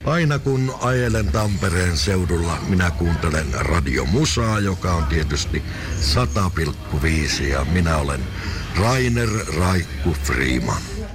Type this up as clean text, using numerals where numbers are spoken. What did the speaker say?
Aina kun ajelen Tampereen seudulla, minä kuuntelen Radio Musaa, joka on tietysti 100,5 ja minä olen Rainer Raikku Freeman.